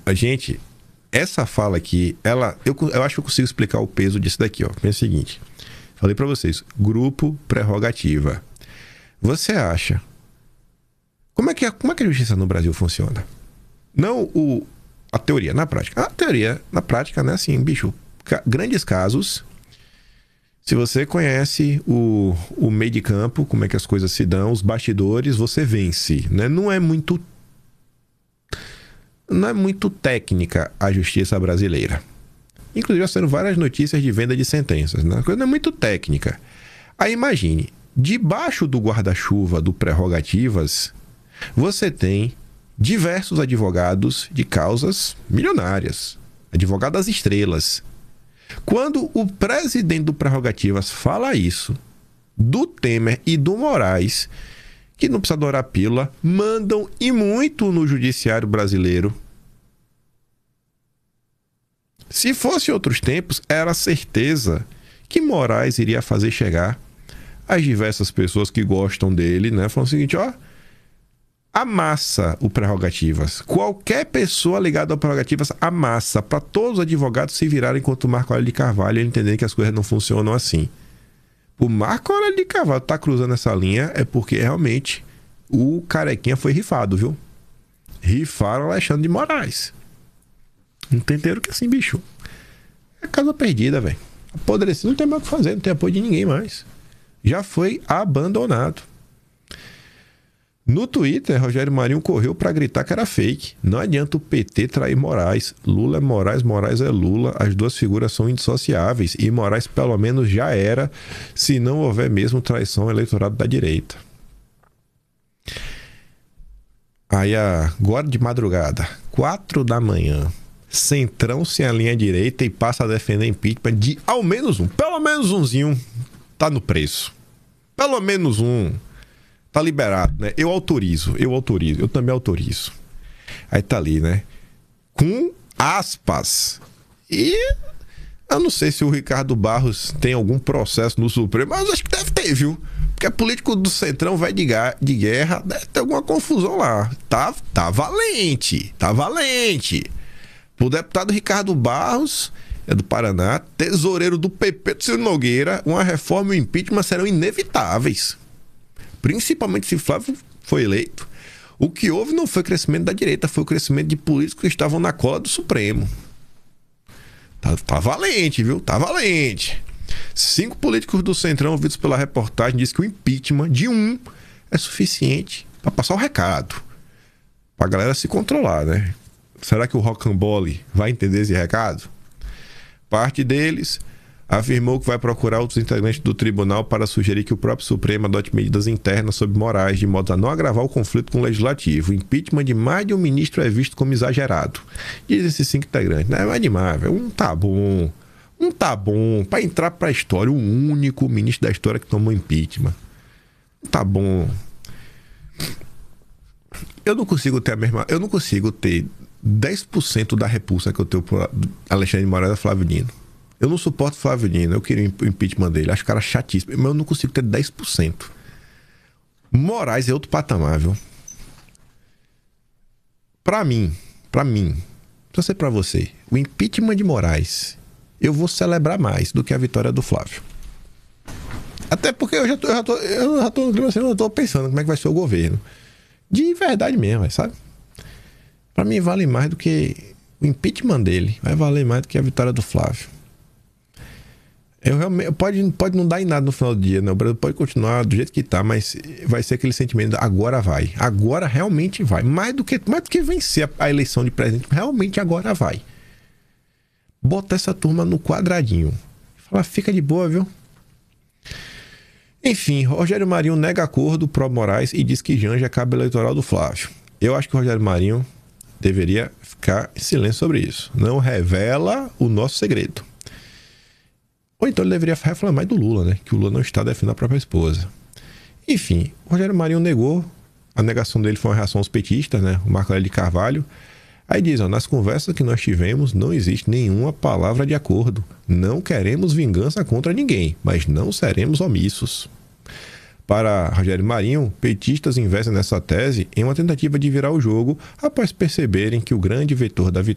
A gente, essa fala aqui, eu acho que eu consigo explicar o peso disso daqui, ó. Pensa o seguinte, falei pra vocês, grupo prerrogativa. Você acha... Como é que a justiça no Brasil funciona? Não a teoria, na prática. A teoria, na prática, né, assim, bicho, grandes casos, se você conhece o meio de campo, como é que as coisas se dão, os bastidores, você vence, né? Não é muito técnica a justiça brasileira. Inclusive, já sendo várias notícias de venda de sentenças, né? A coisa não é muito técnica. Aí imagine, debaixo do guarda-chuva do prerrogativas, você tem diversos advogados de causas milionárias, advogadas estrelas. Quando o presidente do Prerrogativas fala isso, do Temer e do Moraes, que não precisa adorar pílula, mandam e muito no judiciário brasileiro. Se fosse outros tempos, era certeza que Moraes iria fazer chegar as diversas pessoas que gostam dele, né? Falando o seguinte, ó, amassa o Prerrogativas. Qualquer pessoa ligada ao Prerrogativas amassa, para todos os advogados se virarem contra o Marco Aurélio de Carvalho e entenderem que as coisas não funcionam assim. O Marco Aurélio de Carvalho tá cruzando essa linha é porque realmente o carequinha foi rifado, viu? Rifaram Alexandre de Moraes. Entenderam que assim, bicho, é casa perdida, velho. Apodrecido, não tem mais o que fazer, não tem apoio de ninguém mais. Já foi abandonado. No Twitter, Rogério Marinho correu para gritar que era fake. Não adianta o PT trair Moraes. Lula é Moraes, Moraes é Lula. As duas figuras são indissociáveis. E Moraes, pelo menos, já era, se não houver mesmo traição ao eleitorado da direita. Aí, agora de madrugada, 4 da manhã, Centrão se alinha à direita e passa a defender impeachment de ao menos um. Pelo menos umzinho tá no preço. Pelo menos um. Tá liberado, né? Eu autorizo. Eu também autorizo. Aí tá ali, né? Com aspas. E eu não sei se o Ricardo Barros tem algum processo no Supremo, mas acho que deve ter, viu? Porque político do Centrão vai de guerra, deve ter alguma confusão lá. Tá valente. Tá valente. O deputado Ricardo Barros, é do Paraná, tesoureiro do PP do Ciro Nogueira, uma reforma e um impeachment serão inevitáveis. Principalmente se Flávio foi eleito. O que houve não foi crescimento da direita, foi o crescimento de políticos que estavam na cola do Supremo. Tá valente, viu? Tá valente. 5 políticos do Centrão ouvidos pela reportagem dizem que o impeachment de um é suficiente para passar o recado. Pra galera se controlar, né? Será que o Rocambole vai entender esse recado? Parte deles afirmou que vai procurar outros integrantes do tribunal para sugerir que o próprio Supremo adote medidas internas sobre Moraes, de modo a não agravar o conflito com o Legislativo. O impeachment de mais de um ministro é visto como exagerado. Diz esses 5 integrantes. Não é demais, velho. Um tá bom. Para entrar para a história, o único ministro da história que tomou impeachment. Tá bom. Eu não consigo ter 10% da repulsa que eu tenho por Alexandre de Moraes e Flávio Dino. Eu não suporto Flávio Dino, eu queria o impeachment dele, acho o cara chatíssimo, mas eu não consigo ter 10%. Moraes é outro patamar, viu? Pra mim, pra ser pra você, o impeachment de Moraes, eu vou celebrar mais do que a vitória do Flávio. Até porque eu já tô pensando como é que vai ser o governo. De verdade mesmo, sabe? Pra mim vale mais do que o impeachment dele, vai valer mais do que a vitória do Flávio. Eu realmente, pode não dar em nada no final do dia, né? O Brasil pode continuar do jeito que tá, mas vai ser aquele sentimento de agora vai. Agora realmente vai. Mais do que vencer a eleição de presidente, realmente agora vai. Bota essa turma no quadradinho. Fala, fica de boa, viu? Enfim, Rogério Marinho nega acordo pro Moraes e diz que Janja é cabo eleitoral do Flávio. Eu acho que o Rogério Marinho deveria ficar em silêncio sobre isso. Não revela o nosso segredo. Ou então ele deveria falar mais do Lula, né? Que o Lula não está defendendo a própria esposa. Enfim, o Rogério Marinho negou. A negação dele foi uma reação aos petistas, né? O Marco Aurélio de Carvalho. Aí diz, ó, nas conversas que nós tivemos, não existe nenhuma palavra de acordo. Não queremos vingança contra ninguém, mas não seremos omissos. Para Rogério Marinho, petistas investem nessa tese em uma tentativa de virar o jogo após perceberem que o grande vetor da vitória